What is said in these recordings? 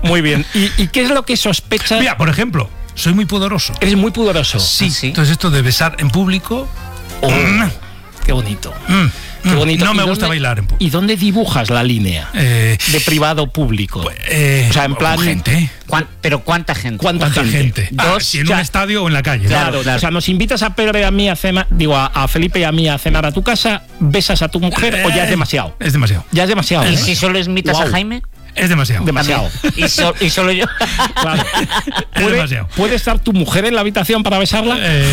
Muy bien. ¿Y qué es lo que sospechas? Mira, por ejemplo, soy muy pudoroso. Eres muy pudoroso. Sí. Entonces esto de besar en público... Qué bonito. Qué bonito. No me gusta bailar en público. ¿Y dónde dibujas la línea de privado público? O sea, en plan... Gente. ¿Pero cuánta gente? ¿Cuánta gente? Dos, si en un estadio o en la calle. Claro. O sea, nos invitas a Pedro y a mí a cenar, a Felipe y a mí a cenar a tu casa, besas a tu mujer o ya es demasiado. Es demasiado. Ya es demasiado. ¿Y si solo invitas a Jaime? Es demasiado. Demasiado. ¿Y solo yo? Claro. ¿Puede estar tu mujer en la habitación para besarla?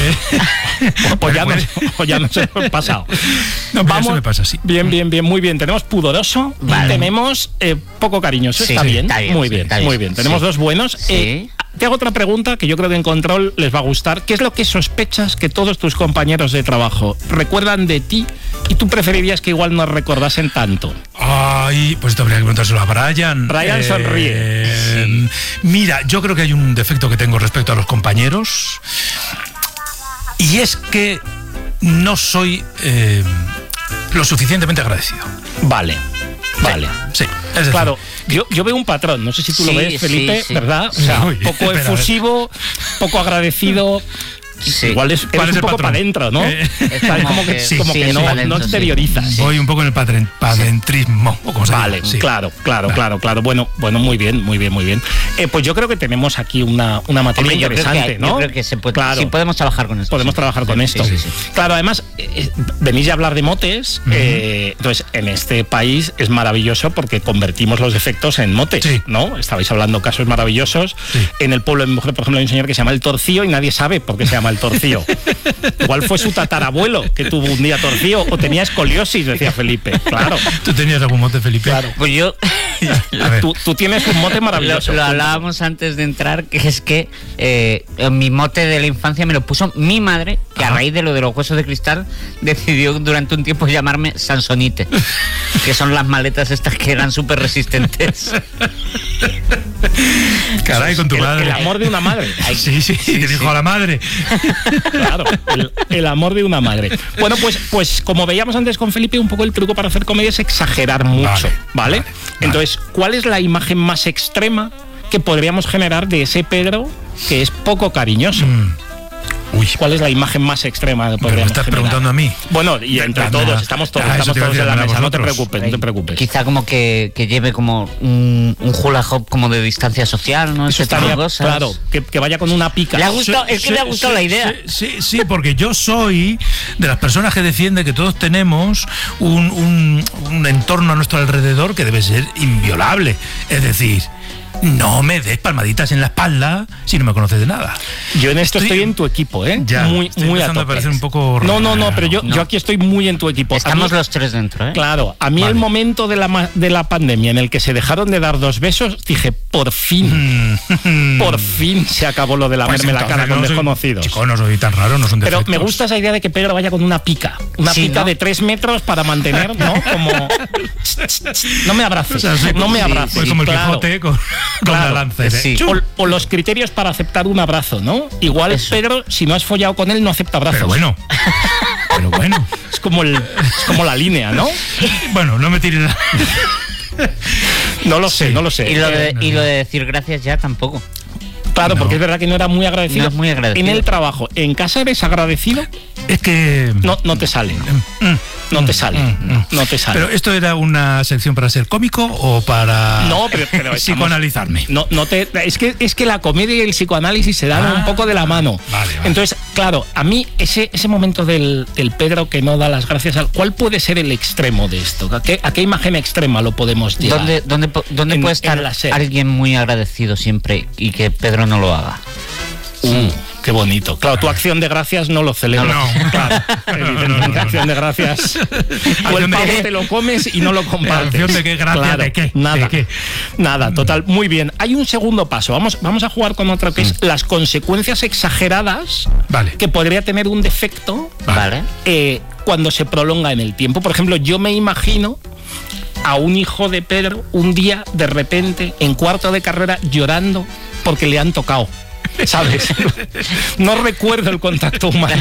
O ya nos hemos pasado. No, vamos. Eso me pasa así. Bien, muy bien. Tenemos pudoroso y tenemos poco cariñoso. Está bien. Muy bien. Tenemos dos buenos. Te hago otra pregunta que yo creo que en Control les va a gustar. ¿Qué es lo que sospechas que todos tus compañeros de trabajo recuerdan de ti y tú preferirías que igual no recordasen tanto? Ay, pues esto habría que preguntárselo a Brian. Brian sonríe. Mira, yo creo que hay un defecto que tengo respecto a los compañeros y es que no soy lo suficientemente agradecido. Vale. Sí. Claro, yo veo un patrón, no sé si tú lo ves, Felipe, ¿verdad? O sea, poco efusivo, poco agradecido. Sí. Igual es un poco para adentro, ¿no? Como que no exteriorizas. Voy un poco en el padrentrismo. Vale, claro. Bueno, muy bien. Pues yo creo que tenemos aquí una materia interesante, ¿no? Yo creo que sí podemos trabajar con esto. Podemos trabajar con esto. Sí. Claro, además, venís a hablar de motes, entonces en este país es maravilloso porque convertimos los defectos en motes, ¿no? Estabais hablando casos maravillosos. Sí. En el pueblo de mi mujer, por ejemplo, hay un señor que se llama El Torcío y nadie sabe por qué se llama El Torcío. Igual fue su tatarabuelo que tuvo un día torcío o tenía escoliosis, decía Felipe. Claro. ¿Tú tenías algún mote, Felipe? Claro. Pues yo... Tú tienes un mote maravilloso. Lo hablábamos antes de entrar, que es que mi mote de la infancia me lo puso mi madre, que a raíz de lo de los huesos de cristal decidió durante un tiempo llamarme Sansonite, que son las maletas estas que eran súper resistentes. Caray, con tu madre. El amor de una madre. Sí, te dijo a la madre. Claro, el amor de una madre. Bueno, pues como veíamos antes con Felipe, un poco el truco para hacer comedia es exagerar mucho, ¿vale? Entonces, ¿cuál es la imagen más extrema que podríamos generar de ese Pedro que es poco cariñoso? ¿Cuál es la imagen más extrema que podríamos generar? ¿Me estás preguntando a mí? Bueno, y entre todos, estamos todos en la mesa, no te preocupes. Quizá como que lleve como un hula hop como de distancia social, ¿no? Eso estaría, claro, que vaya con una pica. Le ha gustado, es que le ha gustado la idea. Sí, porque yo soy de las personas que defiende que todos tenemos un entorno a nuestro alrededor que debe ser inviolable. Es decir, no me des palmaditas en la espalda si no me conoces de nada. Yo en esto estoy en tu equipo, ¿eh? Ya, muy a tope. A parecer un poco raro. No, pero yo aquí estoy muy en tu equipo. Estamos los tres dentro, ¿eh? Claro, a mí el momento de la pandemia en el que se dejaron de dar 2 besos, dije, por fin se acabó lo de lamerme la cara con desconocidos. Chico, no soy tan raro, no son defectos. Pero me gusta esa idea de que Pedro vaya con una pica. Pica de 3 metros para mantener, ¿no? Como... no me abraces, no me abraces. Pues como el Quijote con la lanza. O los criterios para aceptar un abrazo, ¿no? Igual Pedro, si no has follado con él, no acepta abrazos. Pero bueno. Es como la línea, ¿no? Bueno, no me tires nada. No lo sé. Y lo de decir gracias ya tampoco. Claro, porque es verdad que no era muy agradecido. No es muy agradecido. En el trabajo, ¿en casa eres agradecido? Es que... No te sale. No te sale. Pero ¿esto era una sección para ser cómico o para pero psicoanalizarme? Es que la comedia y el psicoanálisis se dan un poco de la mano. Vale. Entonces, claro, a mí ese momento del Pedro que no da las gracias, ¿cuál puede ser el extremo de esto? ¿A qué imagen extrema lo podemos llevar? ¿Dónde puede estar alguien muy agradecido siempre y que Pedro no lo haga? Qué bonito. Claro, tu acción de gracias no lo celebras. No. Claro, evidentemente, acción de gracias. O el pavo te lo comes y no lo compartes. ¿Acción de qué gracias? Claro, ¿De qué? Nada. ¿De qué? Nada, total. Muy bien. Hay un segundo paso. Vamos a jugar con otro que es las consecuencias exageradas que podría tener un defecto cuando se prolonga en el tiempo. Por ejemplo, yo me imagino a un hijo de Pedro un día, de repente, en 4º de carrera, llorando porque le han tocado. ¿Sabes? No recuerdo el contacto humano.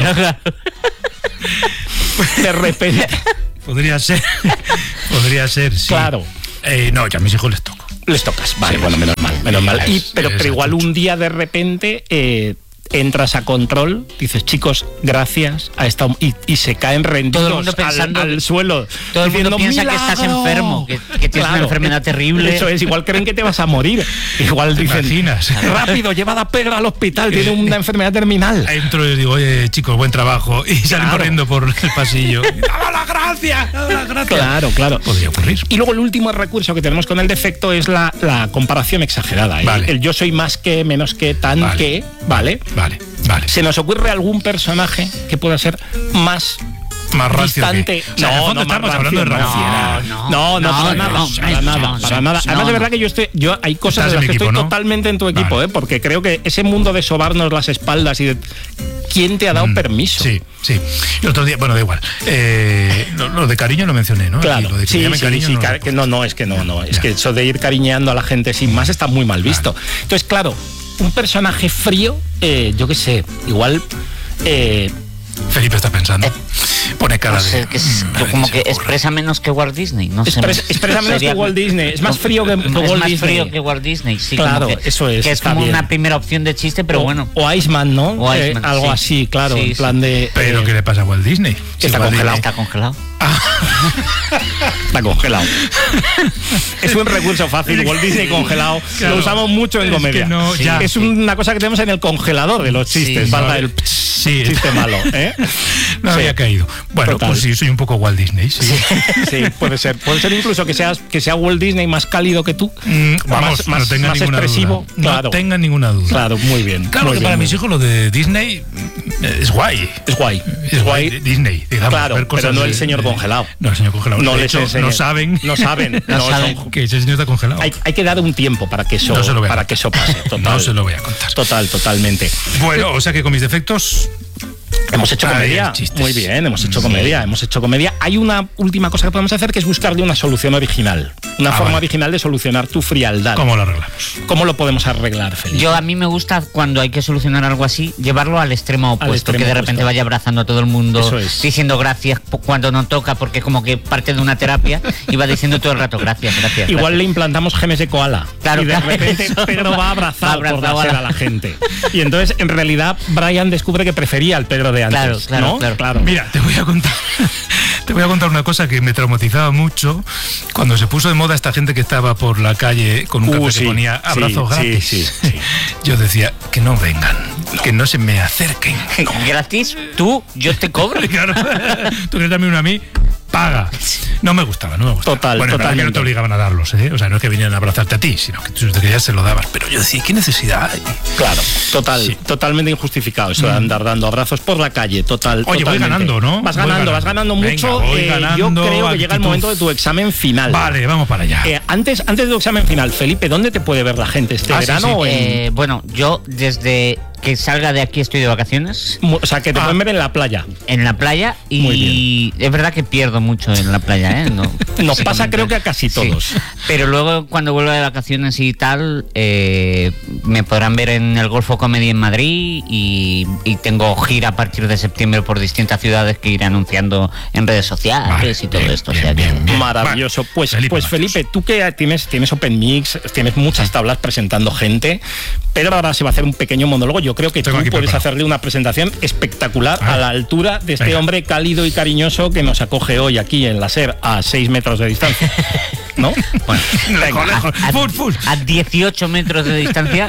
De repente. Podría ser, sí. Claro. No, ya a mis hijos les toco. Les tocas, vale, bueno, menos mal. Menos mal. Pero igual un día de repente entras a control, dices, chicos, gracias a esta... Y se caen rendidos todo el mundo pensando al suelo. Todo el mundo piensa ¡milagro! Que estás enfermo, que tienes una enfermedad terrible. Eso es, igual creen que te vas a morir. Igual dicen, imaginas? Rápido, lleva a Pedro al hospital, tiene una enfermedad terminal. Entro y digo, oye, chicos, buen trabajo. Y salen corriendo por el pasillo. ¡Dame las gracias! Claro. Podría ocurrir. Y luego el último recurso que tenemos con el defecto es la comparación exagerada. Vale. El yo soy más que, menos que, tan que, ¿vale? Vale. ¿Se nos ocurre algún personaje que pueda ser más distante? No, estamos hablando de ranciedad. No, para nada. Además, de verdad que yo hay cosas en las que estoy totalmente en tu equipo, porque creo que ese mundo de sobarnos las espaldas y de... ¿Quién te ha dado permiso? Sí. El otro día, bueno, da igual. Lo de cariño lo mencioné, ¿no? Claro. Lo de cariño, es que eso de ir cariñeando a la gente sin más está muy mal visto. Entonces, claro, un personaje frío, yo qué sé, igual... Felipe está pensando. Pone cara de... como que expresa menos que Walt Disney. No sé. Expresa menos que Walt Disney. Es más frío que Walt Disney. Es más frío que Walt Disney, sí. Claro, eso es. Que es como una primera opción de chiste, pero bueno. O Iceman, ¿no? Algo así, claro. En plan de... ¿Pero qué le pasa a Walt Disney? Está congelado. Está congelado. Está congelado. Es un recurso fácil, Walt Disney congelado. Claro, lo usamos mucho en comedia. Es una cosa que tenemos en el congelador de los chistes. Valga el chiste malo. No había caído. Bueno, total. Pues sí, soy un poco Walt Disney. Sí, puede ser. Puede ser incluso que sea Walt Disney más cálido que tú. Vamos, más expresivo. Duda. Claro. No tengan ninguna duda. Claro, muy bien. Claro, que para mis hijos lo de Disney es guay. Es guay. Disney, digamos. Claro, pero no el señor congelado. No, el señor congelado. No, de hecho, no saben que ese señor está congelado. Hay que dar un tiempo para que eso pase. No se lo voy a contar. Totalmente. Bueno, o sea que con mis defectos... Hemos hecho comedia. Muy bien, hemos hecho comedia. Hay una última cosa que podemos hacer, que es buscarle una solución original. Una forma original de solucionar tu frialdad. ¿Cómo lo arreglamos? ¿Cómo lo podemos arreglar, Felipe? A mí me gusta, cuando hay que solucionar algo así, llevarlo al extremo opuesto. Que de repente vaya abrazando a todo el mundo, diciendo gracias cuando no toca, porque como que parte de una terapia y va diciendo todo el rato gracias. Igual le implantamos genes de koala. Claro, y de repente Pedro va a abrazar a la gente. Y entonces, en realidad, Brian descubre que prefería al Pedro de antes. Claro. Mira, te voy a contar una cosa que me traumatizaba mucho cuando se puso de moda esta gente que estaba por la calle con un cartel que ponía abrazos gratis. Sí. Yo decía, que no vengan, que no se me acerquen. ¿Gratis? ¿Yo te cobro? Claro, tú quieres darme uno a mí, paga. No me gustaba. Total, bueno, totalmente. Que no te obligaban a darlos, O sea, no es que vinieran a abrazarte a ti, sino que tú ya se lo dabas. Pero yo decía, ¿qué necesidad hay? Claro, totalmente injustificado eso de andar dando abrazos por la calle, Oye, totalmente. voy ganando, ¿no? Vas ganando mucho. Venga, yo creo que actitud. llega el momento de tu examen final. Vale, vamos para allá. Antes de tu examen final, Felipe, ¿dónde te puede ver la gente este verano? Bueno, yo desde que salga de aquí estoy de vacaciones. O sea, que te pueden ver en la playa. En la playa, y es verdad que pierdo mucho en la playa, Nos pasa creo que a casi todos. Sí. Pero luego cuando vuelva de vacaciones y tal, me podrán ver en el Golfo Comedy en Madrid y tengo gira a partir de septiembre por distintas ciudades que iré anunciando en redes sociales y todo esto. Maravilloso. Pues Felipe, tú que tienes Open Mix, tienes muchas tablas presentando gente, pero ahora se va a hacer un pequeño monólogo. Yo creo que tú puedes hacerle una presentación espectacular a la altura de este hombre cálido y cariñoso que nos acoge hoy aquí en la SER a 6 metros de distancia. ¿No? Bueno, a 18 metros de distancia.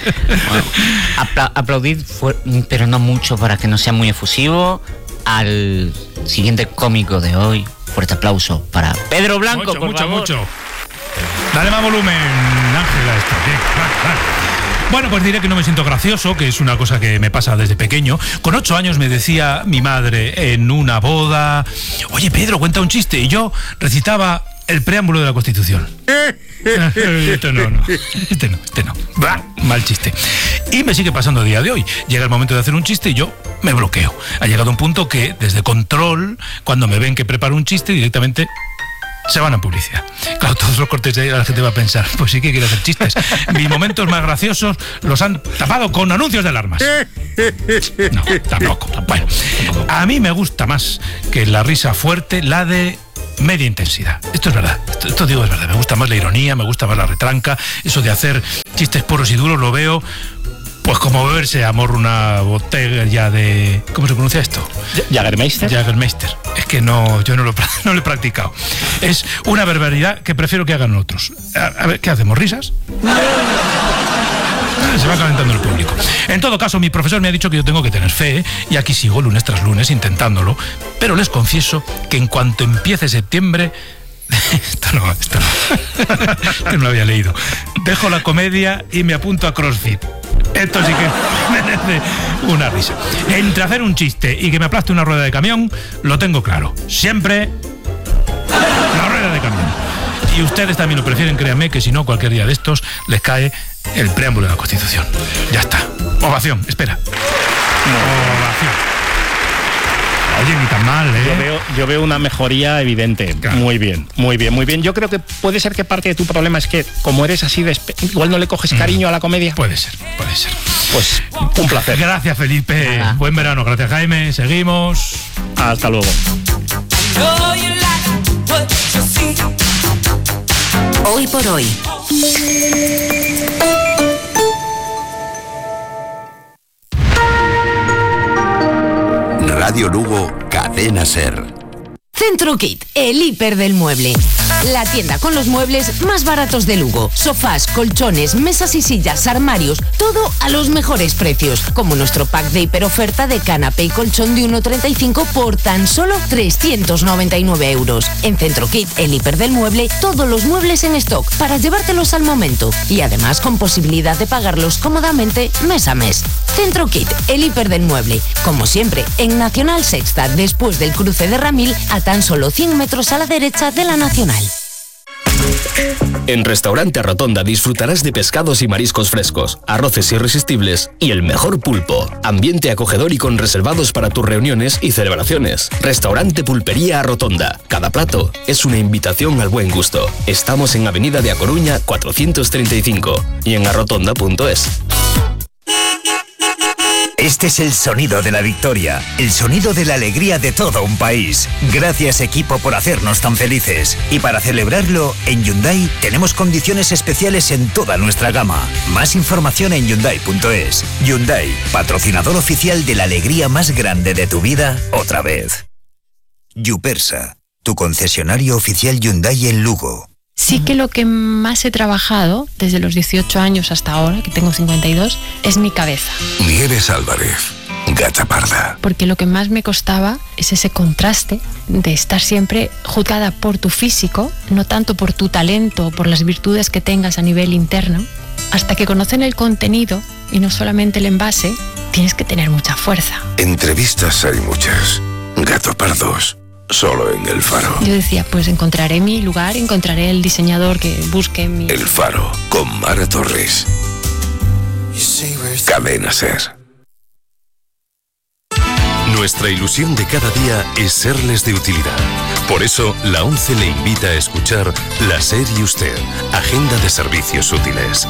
Bueno, aplaudid, pero no mucho para que no sea muy efusivo, al siguiente cómico de hoy. Fuerte aplauso para Pedro Blanco, mucho. Dale más volumen, Ángela, esto. Bien. Bueno, pues diré que no me siento gracioso, que es una cosa que me pasa desde pequeño. Con 8 años me decía mi madre en una boda: oye, Pedro, cuenta un chiste. Y yo recitaba el preámbulo de la Constitución. Este no. Bah, mal chiste. Y me sigue pasando a día de hoy. Llega el momento de hacer un chiste y yo me bloqueo. Ha llegado un punto que desde control, cuando me ven que preparo un chiste, directamente se van a publicidad. Claro, todos los cortes de ahí la gente va a pensar, pues sí que quiere hacer chistes. Mis momentos más graciosos los han tapado con anuncios de alarmas. No, tampoco. Bueno, a mí me gusta más que la risa fuerte, la de media intensidad. Esto es verdad. Esto digo es verdad. Me gusta más la ironía, me gusta más la retranca, eso de hacer chistes puros y duros, lo veo pues como beberse a morro una botella de... ¿Cómo se pronuncia esto? Jägermeister. Jägermeister. Es que yo no lo he practicado. Es una barbaridad que prefiero que hagan otros. A ver, ¿qué hacemos? ¿Risas? Se va calentando el público. En todo caso, mi profesor me ha dicho que yo tengo que tener fe, y aquí sigo lunes tras lunes intentándolo, pero les confieso que en cuanto empiece septiembre... Esto no. Que no lo había leído. Dejo la comedia y me apunto a CrossFit. Esto sí que merece una risa. Entre hacer un chiste y que me aplaste una rueda de camión, lo tengo claro. Siempre la rueda de camión. Y ustedes también lo prefieren, créanme, que si no, cualquier día de estos les cae el preámbulo de la Constitución. Ya está. Ovación, espera. Ovación. Oye, ni tan mal, ¿eh? Yo veo una mejoría evidente. Claro. Muy bien. Yo creo que puede ser que parte de tu problema es que, como eres así, igual no le coges cariño a la comedia. Puede ser. Pues un placer. Gracias, Felipe. Buen verano. Gracias, Jaime. Seguimos. Hasta luego. Hoy por hoy. Radio Lugo, Cadena Ser. Centrokit, el hiper del mueble. La tienda con los muebles más baratos de Lugo. Sofás, colchones, mesas y sillas, armarios, todo a los mejores precios. Como nuestro pack de hiperoferta de canapé y colchón de 1,35 por tan solo 399 euros. En Centrokit, el hiper del mueble, todos los muebles en stock para llevártelos al momento. Y además con posibilidad de pagarlos cómodamente mes a mes. Centrokit, el hiper del mueble. Como siempre, en Nacional Sexta, después del cruce de Ramil, a tan solo 100 metros a la derecha de la Nacional. En Restaurante Rotonda disfrutarás de pescados y mariscos frescos, arroces irresistibles y el mejor pulpo. Ambiente acogedor y con reservados para tus reuniones y celebraciones. Restaurante Pulpería Rotonda. Cada plato es una invitación al buen gusto. Estamos en Avenida de A Coruña 435 y en arrotonda.es. Este es el sonido de la victoria, el sonido de la alegría de todo un país. Gracias, equipo, por hacernos tan felices. Y para celebrarlo, en Hyundai tenemos condiciones especiales en toda nuestra gama. Más información en Hyundai.es. Hyundai, patrocinador oficial de la alegría más grande de tu vida, otra vez. Yupersa, tu concesionario oficial Hyundai en Lugo. Sí que lo que más he trabajado desde los 18 años hasta ahora, que tengo 52, es mi cabeza. Nieves Álvarez, Gata Parda. Porque lo que más me costaba es ese contraste de estar siempre juzgada por tu físico, no tanto por tu talento o por las virtudes que tengas a nivel interno. Hasta que conocen el contenido y no solamente el envase, tienes que tener mucha fuerza. Entrevistas hay muchas. Gato Pardos. Solo en El Faro. Yo decía, pues encontraré mi lugar, encontraré el diseñador que busque mi... El Faro, con Mara Torres. Cadena Ser. Nuestra ilusión de cada día es serles de utilidad. Por eso, la ONCE le invita a escuchar La SER y Usted, Agenda de Servicios Útiles.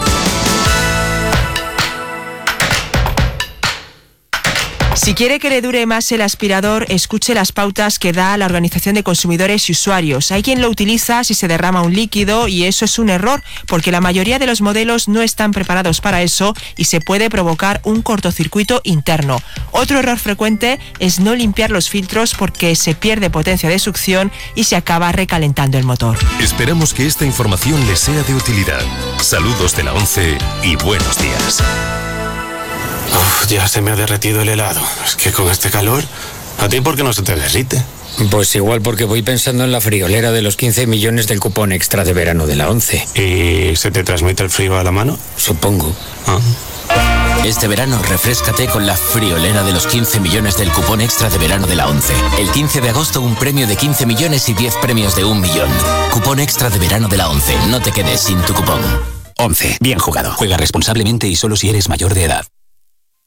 Si quiere que le dure más el aspirador, escuche las pautas que da la Organización de Consumidores y Usuarios. Hay quien lo utiliza si se derrama un líquido y eso es un error, porque la mayoría de los modelos no están preparados para eso y se puede provocar un cortocircuito interno. Otro error frecuente es no limpiar los filtros porque se pierde potencia de succión y se acaba recalentando el motor. Esperamos que esta información les sea de utilidad. Saludos de la ONCE y buenos días. Uf, ya se me ha derretido el helado. Es que con este calor, ¿a ti por qué no se te derrite? Pues igual porque voy pensando en la friolera de los 15 millones del cupón extra de verano de la ONCE. ¿Y se te transmite el frío a la mano? Supongo. Este verano refréscate con la friolera de los 15 millones del cupón extra de verano de la ONCE. El 15 de agosto un premio de 15 millones y 10 premios de 1 millón. Cupón extra de verano de la ONCE. No te quedes sin tu cupón. ONCE. Bien jugado. Juega responsablemente y solo si eres mayor de edad.